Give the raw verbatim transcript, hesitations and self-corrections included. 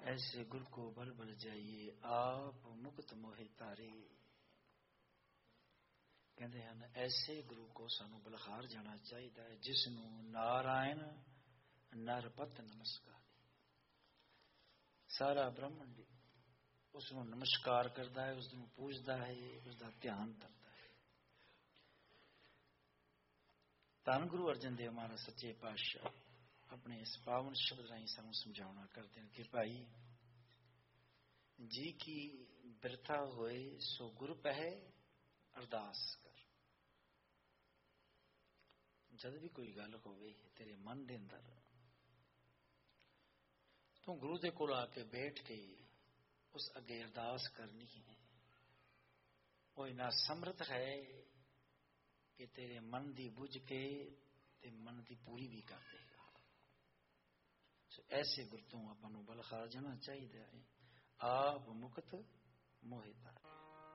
ऐसे गुरु को बल बल जाइए आप मुक्त मोहे तारे। कहते हैं ऐसे गुरु को सानू बलखार जाना चाहिए जिसनू नारायण नरपत नमस्कार। सारा ब्रह्मंड उसनू नमस्कार करता है, उसनू पूजता है, उसका ध्यान करता है। धन गुरु अर्जन देव महाराज सच्चे पातशाह अपने इस पावन शब्द राही सानू समझावना करते हैं कि भाई जी की बिरथा होए सो गुरु पहे अरदास कर। जद भी कोई गल होवे तेरे मन दे अंदर तू गुरु दे कोल आके बैठ के उस अगे अरदास करनी है। वो इना समर्थ है कि तेरे मन दी बुझ के ते मन दी पूरी भी कर देगा। ऐसे गुरु तो अपन बलखार जाना चाहिए। आप मुक्त मोहिता